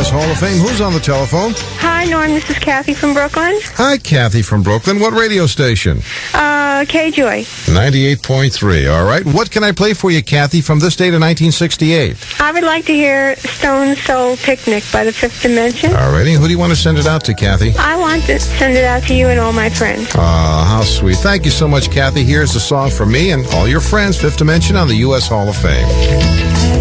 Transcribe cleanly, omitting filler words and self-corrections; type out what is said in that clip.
U.S. Hall of Fame. Who's on the telephone? Hi, Norm. This is Kathy from Brooklyn. Hi, Kathy from Brooklyn. What radio station? K-Joy. 98.3. All right. What can I play for you, Kathy, from this date of 1968? I would like to hear Stone Soul Picnic by the Fifth Dimension. All righty. Who do you want to send it out to, Kathy? I want to send it out to you and all my friends. How sweet. Thank you so much, Kathy. Here's the song from me and all your friends, Fifth Dimension on the U.S. Hall of Fame.